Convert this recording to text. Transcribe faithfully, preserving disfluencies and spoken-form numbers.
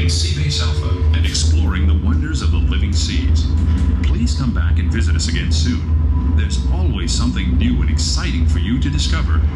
Cultivating sea-based alpha. And exploring the wonders of the living seas. Please come back and visit us again soon. There's always something new and exciting for you to discover